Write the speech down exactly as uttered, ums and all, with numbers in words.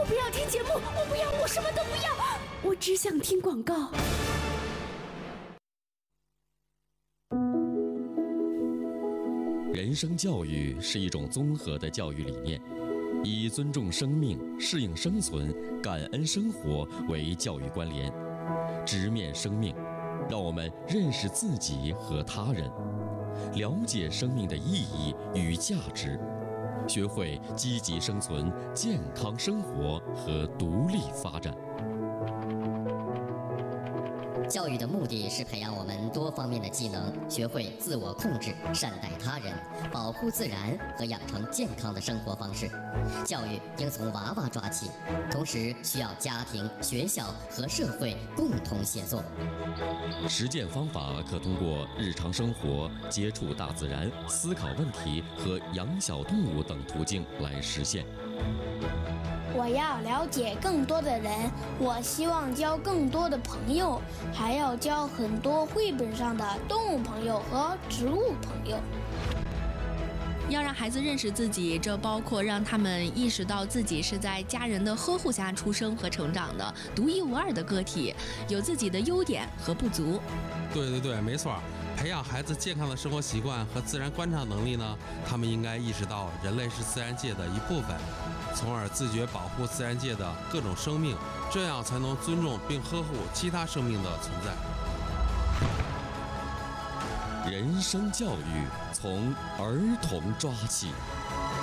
不要听节目，我不要，我什么都不要，我只想听广告。 人生教育是一种综合的教育理念，以尊重生命、适应生存、感恩生活为教育关联，直面生命，让我们认识自己和他人，了解生命的意义与价值，学会积极生存、健康生活和独立发展。 教育的目的是培养我们多方面的技能，学会自我控制、善待他人、保护自然和养成健康的生活方式。教育应从娃娃抓起，同时需要家庭、学校和社会共同协作。 实践方法可通过日常生活、接触大自然、思考问题和养小动物等途径来实现。 我要了解更多的人，我希望交更多的朋友，还要交很多绘本上的动物朋友和植物朋友。 要让孩子认识自己，这包括让他们意识到自己是在家人的呵护下出生和成长的独一无二的个体，有自己的优点和不足。 对对对，没错。培养孩子健康的生活习惯和自然观察能力呢，他们应该意识到人类是自然界的一部分，从而自觉保护自然界的各种生命，这样才能尊重并呵护其他生命的存在。 人生教育从儿童抓起。